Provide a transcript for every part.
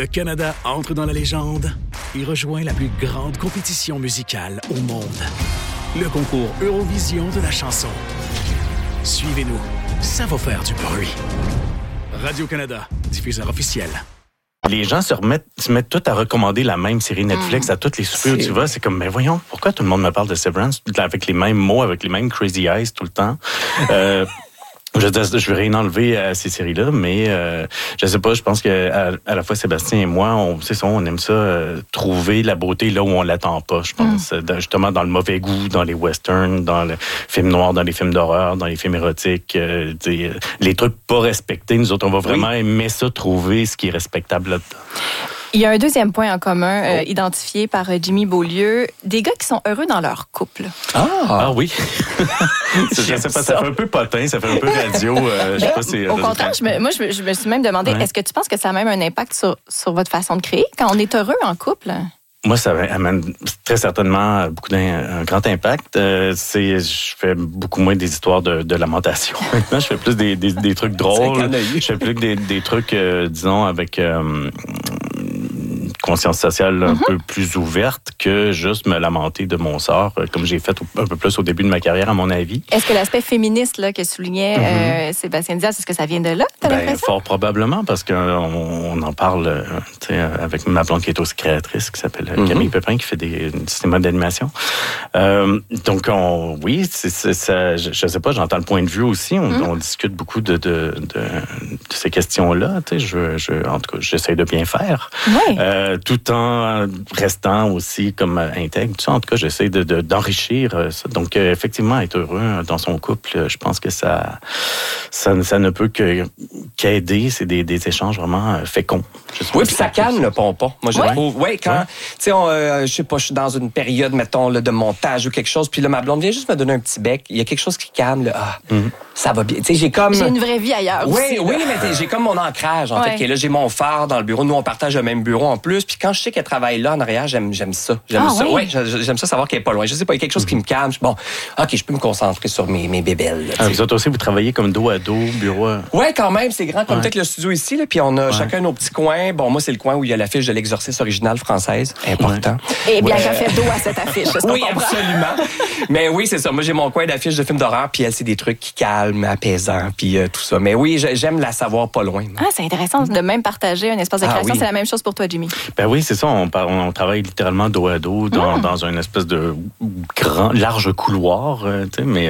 Le Canada entre dans la légende et rejoint la plus grande compétition musicale au monde. Le concours Eurovision de la chanson. Suivez-nous, ça va faire du bruit. Radio-Canada, diffuseur officiel. Les gens se mettent tous à recommander la même série Netflix à toutes les soupers où tu vas. C'est comme, mais voyons, pourquoi tout le monde me parle de Severance avec les mêmes mots, avec les mêmes crazy eyes tout le temps? Je veux rien enlever à ces séries-là, mais je sais pas, je pense que à la fois Sébastien et moi, on aime ça trouver la beauté là où on l'attend pas, je pense. Justement dans le mauvais goût, dans les westerns, dans le film noir, dans les films d'horreur, dans les films érotiques, les trucs pas respectés. Nous autres, on va vraiment aimer ça, trouver ce qui est respectable là-dedans. Il y a un deuxième point en commun identifié par Jimmy Beaulieu, des gars qui sont heureux dans leur couple. Ah oui. Je sais pas, ça fait un peu potin, ça fait un peu radio. Je sais pas si, au contraire, je me suis même demandé, est-ce que tu penses que ça a même un impact sur votre façon de créer quand on est heureux en couple? Moi, ça amène très certainement un grand impact. Je fais beaucoup moins des histoires de lamentation. Maintenant, je fais plus des trucs drôles. Je fais plus des trucs, disons, avec conscience sociale un peu plus ouverte que juste me lamenter de mon sort, comme j'ai fait un peu plus au début de ma carrière, à mon avis. Est-ce que l'aspect féministe là, que soulignait Sébastien Diaz, est-ce que ça vient de là, t'as l'impression? Fort probablement, parce qu'on en parle avec ma blonde qui est aussi créatrice, qui s'appelle Camille Pépin, qui fait des cinémas d'animation. Donc, oui, je sais pas, j'entends le point de vue aussi. On discute beaucoup de ces questions-là. En tout cas, j'essaie de bien faire. Oui. Tout en restant aussi comme intègre. En tout cas, j'essaie d'enrichir ça. Donc, effectivement, être heureux dans son couple, je pense que ça ne peut qu'aider. C'est des échanges vraiment féconds. Oui, puis ça calme le pompon. Moi, je trouve. Oui, quand, tu sais, je sais pas, je suis dans une période, mettons, là, de montage ou quelque chose, puis là, ma blonde vient juste me donner un petit bec. Il y a quelque chose qui calme, là. Ça va bien. Tu sais, j'ai une vraie vie ailleurs aussi. Oui, mais j'ai comme mon ancrage, en fait. Que là, j'ai mon phare dans le bureau. Nous, on partage le même bureau en plus. Puis quand je sais qu'elle travaille là en arrière, j'aime ça. J'aime ça. Oui, j'aime ça savoir qu'elle est pas loin. Je sais pas, il y a quelque chose qui me calme. Bon, OK, je peux me concentrer sur mes bébelles. Là, vous autres aussi, vous travaillez comme dos à dos, bureau à... Oui, quand même, c'est grand. Comme peut-être le studio ici, là, puis on a chacun nos petits coins. Bon, moi, c'est le coin où il y a l'affiche de l'Exorciste originale française. Important. Et bien qu'elle fait dos à cette affiche. Oui, absolument. Mais oui, c'est ça. Moi, j'ai mon coin d'affiche de films d'horreur, puis elle, c'est des trucs qui calment, apaisants, puis tout ça. Mais oui, j'aime la savoir pas loin. Ah, c'est intéressant de même partager un espace de création. C'est la même chose pour toi, Jimmy. Ben oui, c'est ça. On travaille littéralement dos à dos dans une espèce de large couloir, mais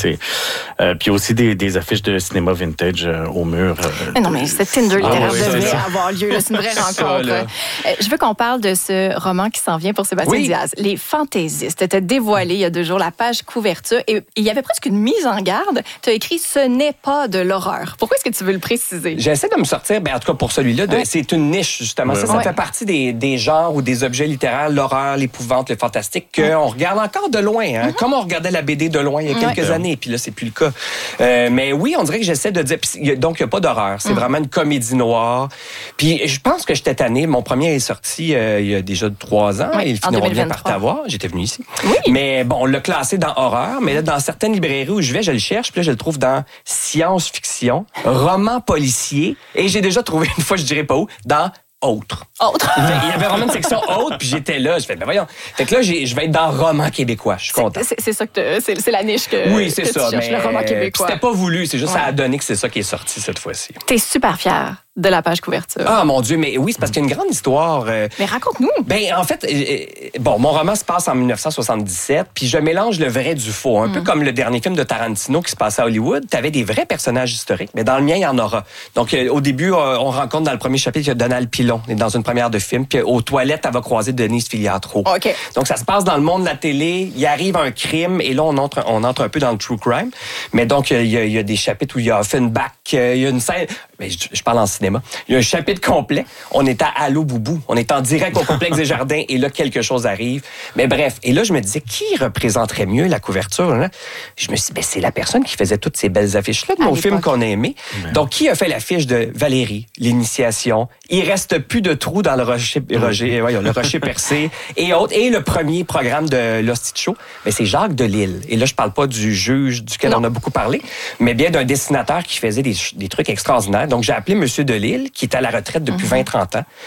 puis aussi des affiches de cinéma vintage au mur. Non, mais cette Tinder littéraire devait avoir lieu. C'est une vraie rencontre. Je veux qu'on parle de ce roman qui s'en vient pour Sébastien Diaz. Les Fantaisistes. Tu as dévoilé il y a 2 jours la page couverture et il y avait presque une mise en garde. Tu as écrit « Ce n'est pas de l'horreur ». Pourquoi est-ce que tu veux le préciser? J'essaie de me sortir, en tout cas pour celui-là, c'est une niche, justement. Ça fait partie des genres ou des objets littéraires, l'horreur, l'épouvante, le fantastique, qu'on regarde encore de loin, comme on regardait la BD de loin il y a quelques années, puis là, c'est plus le cas. Mais oui, on dirait que j'essaie de dire... Donc, il n'y a pas d'horreur. C'est vraiment une comédie noire. Puis, je pense que j'étais tanné. Mon premier est sorti il y a déjà 3 ans. Ils finiront bien par t'avoir. J'étais venu ici. Oui. Mais bon, on l'a classé dans horreur. Mais là, dans certaines librairies où je vais, je le cherche. Puis là, je le trouve dans science-fiction, roman policier. Et j'ai déjà trouvé, une fois, je dirais pas où, dans autre. Il y avait vraiment une section autre, puis j'étais là. Je fais, voyons. Fait que là, je vais être dans roman québécois. Je suis content. C'est ça que c'est la niche que oui, c'est ça. Tu cherches, le roman québécois. C'était pas voulu, c'est juste ça a donné que c'est ça qui est sorti cette fois-ci. T'es super fier de la page couverture. Ah, mon Dieu, mais oui, c'est parce qu'il y a une grande histoire. Mais raconte-nous. En fait, mon roman se passe en 1977, puis je mélange le vrai du faux. Un peu comme le dernier film de Tarantino qui se passait à Hollywood. T'avais des vrais personnages historiques, mais dans le mien, il y en aura. Donc, au début, on rencontre dans le premier chapitre Donald Pilon. On est dans une première de film, puis aux toilettes, elle va croiser Denise Filiatro. Okay. Donc, ça se passe dans le monde de la télé. Il arrive un crime, et là, on entre un peu dans le true crime. Mais donc, il y a des chapitres où il y a Offenbach, il y a une scène... Mais je parle en cinéma. Il y a un chapitre complet. On est à Allô Boubou. On est en direct au complexe des Jardins et là, quelque chose arrive. Mais bref. Et là, je me disais, qui représenterait mieux la couverture? Là? Je me suis dit, c'est la personne qui faisait toutes ces belles affiches-là de nos films qu'on a aimés. Donc, qui a fait l'affiche de Valérie, l'initiation? Il reste plus de trous dans le rocher percé et autres. Et le premier programme de l'Hostie Show, c'est Jacques Delisle. Et là, je parle pas du juge duquel on a beaucoup parlé, mais bien d'un dessinateur qui faisait des trucs extraordinaires. Donc, j'ai appelé M. Delisle, qui est à la retraite depuis 20-30 ans,